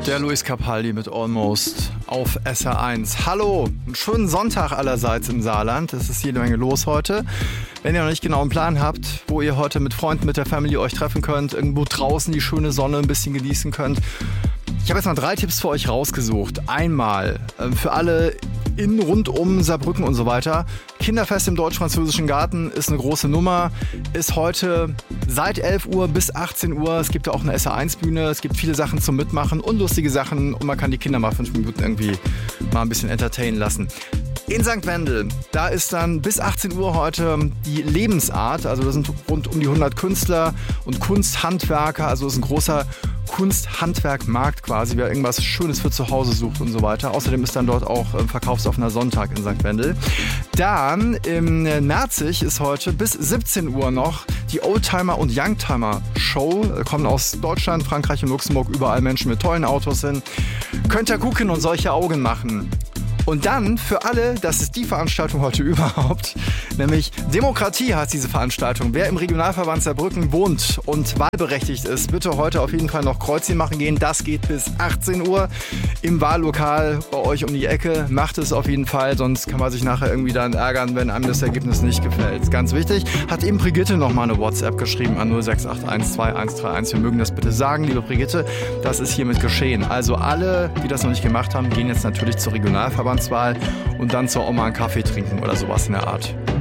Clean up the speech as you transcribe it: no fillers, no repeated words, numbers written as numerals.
Der Luis Capaldi mit Almost auf SR1. Hallo, einen schönen Sonntag allerseits im Saarland. Es ist jede Menge los heute. Wenn ihr noch nicht genau einen Plan habt, wo ihr heute mit Freunden, mit der Familie euch treffen könnt, irgendwo draußen die schöne Sonne ein bisschen genießen könnt. Ich habe jetzt mal 3 Tipps für euch rausgesucht. Einmal für alle in, rund um Saarbrücken und so weiter. Kinderfest im Deutsch-Französischen Garten ist eine große Nummer. Ist heute seit 11 Uhr bis 18 Uhr. Es gibt da auch eine SR1-Bühne. Es gibt viele Sachen zum Mitmachen und lustige Sachen. Und man kann die Kinder mal 5 Minuten irgendwie mal ein bisschen entertainen lassen. In St. Wendel, da ist dann bis 18 Uhr heute die Lebensart. Also da sind rund um die 100 Künstler und Kunsthandwerker. Also das ist ein großer Kunsthandwerkmarkt quasi, wer irgendwas Schönes für zu Hause sucht und so weiter. Außerdem ist dann dort auch verkaufsoffener Sonntag in St. Wendel. Dann im Merzig ist heute bis 17 Uhr noch die Oldtimer und Youngtimer Show. Kommen aus Deutschland, Frankreich und Luxemburg überall Menschen mit tollen Autos hin. Könnt ihr gucken und solche Augen machen. Und dann für alle, das ist die Veranstaltung heute überhaupt, nämlich Demokratie heißt diese Veranstaltung. Wer im Regionalverband Saarbrücken wohnt und wahlberechtigt ist, bitte heute auf jeden Fall noch Kreuzchen machen gehen. Das geht bis 18 Uhr im Wahllokal bei euch um die Ecke. Macht es auf jeden Fall, sonst kann man sich nachher irgendwie dann ärgern, wenn einem das Ergebnis nicht gefällt. Ganz wichtig, hat eben Brigitte nochmal eine WhatsApp geschrieben an 068123131. Wir mögen das bitte sagen, liebe Brigitte, das ist hiermit geschehen. Also alle, die das noch nicht gemacht haben, gehen jetzt natürlich zur Regionalverbandswahl und dann zur Oma einen Kaffee trinken oder sowas in der Art.